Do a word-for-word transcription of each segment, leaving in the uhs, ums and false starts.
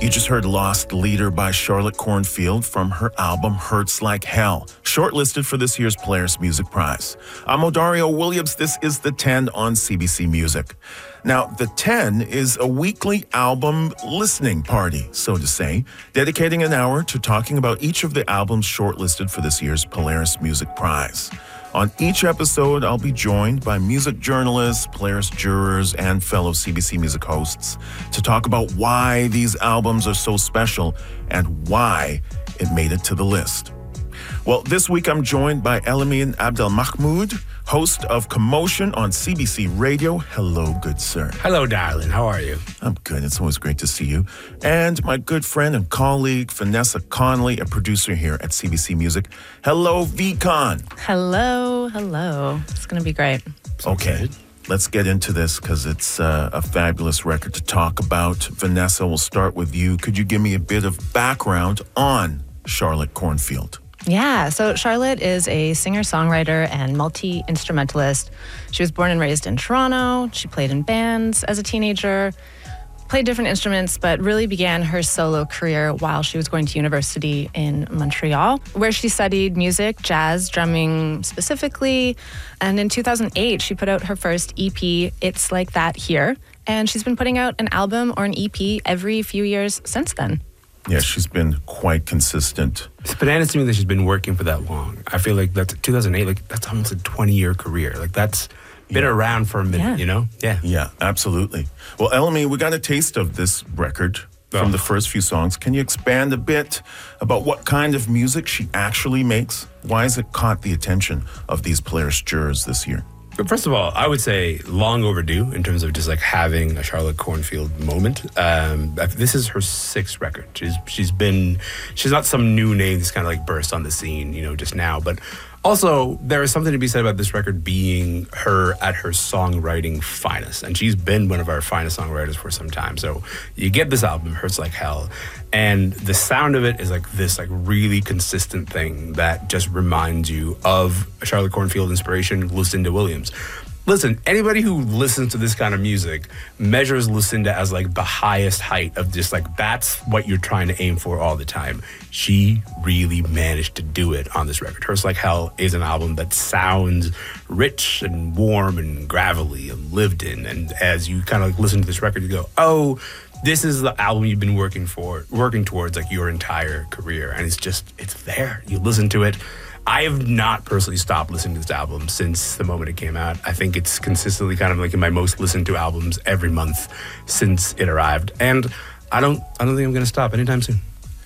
You just heard Lost Leader by Charlotte Cornfield from her album Hurts Like Hell, shortlisted for this year's Polaris Music Prize. I'm Odario Williams. This is The ten on C B C Music. Now, The ten is a weekly album listening party, so to say, dedicating an hour to talking about each of the albums shortlisted for this year's Polaris Music Prize. On each episode, I'll be joined by music journalists, Polaris jurors, and fellow C B C Music hosts to talk about why these albums are so special and why it made it to the list. Well, this week I'm joined by Elamin Abdelmahmoud, host of Commotion on C B C Radio. Hello, good sir. Hello, darling. How are you? I'm good. It's always great to see you. And my good friend and colleague, Vanessa Conley, a producer here at C B C Music. Hello, V-Con. Hello, hello. It's going to be great. Okay, let's get into this because it's uh, a fabulous record to talk about. Vanessa, we'll start with you. Could you give me a bit of background on Charlotte Cornfield? Yeah, so Charlotte is a singer-songwriter and multi-instrumentalist. She was born and raised in Toronto. She played in bands as a teenager, played different instruments, but really began her solo career while she was going to university in Montreal, where she studied music, jazz, drumming specifically. And in two thousand eight, she put out her first E P, It's Like That Here. And she's been putting out an album or an E P every few years since then. Yeah, she's been quite consistent. It's bananas to me that she's been working for that long. I feel like that's two thousand eight, like that's almost a twenty-year career. Like that's been Yeah. around for a minute, Yeah. you know? Yeah. Yeah, absolutely. Well, Elamin, we got a taste of this record from Oh. the first few songs. Can you expand a bit about what kind of music she actually makes? Why has it caught the attention of these Polaris jurors this year? But first of all, I would say long overdue in terms of just like having a Charlotte Cornfield moment. Um, this is her sixth record. She's she's been she's not some new name that's kind of like burst on the scene, you know, just now. But also, there is something to be said about this record being her at her songwriting finest, and she's been one of our finest songwriters for some time. So you get this album, Hurts Like Hell, and the sound of it is like this like really consistent thing that just reminds you of a Charlotte Cornfield inspiration, Lucinda Williams. Listen, anybody who listens to this kind of music measures Lucinda as like the highest height of just like, that's what you're trying to aim for all the time. She really managed to do it on this record. Hurts Like Hell is an album that sounds rich and warm and gravelly and lived in. And as you kind of like listen to this record, you go, oh, this is the album you've been working for, working towards like your entire career. And it's just, it's there. You listen to it. I have not personally stopped listening to this album since the moment it came out. I think it's consistently kind of like in my most listened to albums every month since it arrived. And I don't I don't think I'm going to stop anytime soon.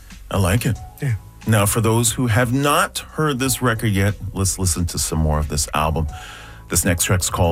I like it. Yeah. Now, for those who have not heard this record yet, let's listen to some more of this album. This next track's called